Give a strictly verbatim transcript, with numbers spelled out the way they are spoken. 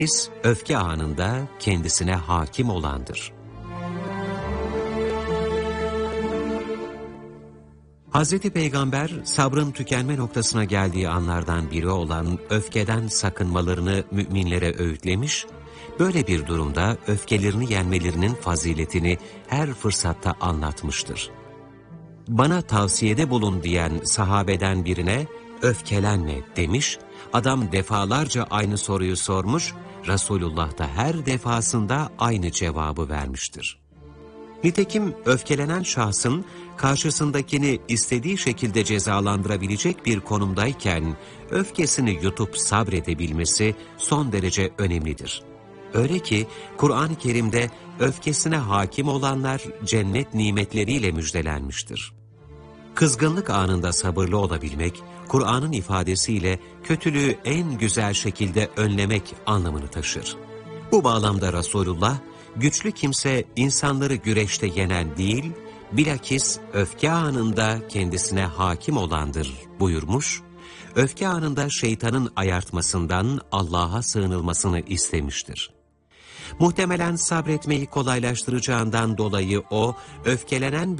öfke anında kendisine hakim olandır. Hazreti Peygamber, sabrın tükenme noktasına geldiği anlardan biri olan öfkeden sakınmalarını müminlere öğütlemiş, böyle bir durumda öfkelerini yenmelerinin faziletini her fırsatta anlatmıştır. Bana tavsiyede bulun diyen sahabeden birine, öfkelenme demiş, adam defalarca aynı soruyu sormuş, Resulullah da her defasında aynı cevabı vermiştir. Nitekim öfkelenen şahsın karşısındakini istediği şekilde cezalandırabilecek bir konumdayken öfkesini yutup sabredebilmesi son derece önemlidir. Öyle ki Kur'an-ı Kerim'de öfkesine hakim olanlar cennet nimetleriyle müjdelenmiştir. Kızgınlık anında sabırlı olabilmek, Kur'an'ın ifadesiyle kötülüğü en güzel şekilde önlemek anlamını taşır. Bu bağlamda Resulullah, güçlü kimse insanları güreşte yenen değil, bilakis öfke anında kendisine hakim olandır buyurmuş, öfke anında şeytanın ayartmasından Allah'a sığınılmasını istemiştir. Muhtemelen sabretmeyi kolaylaştıracağından dolayı o, öfkelenen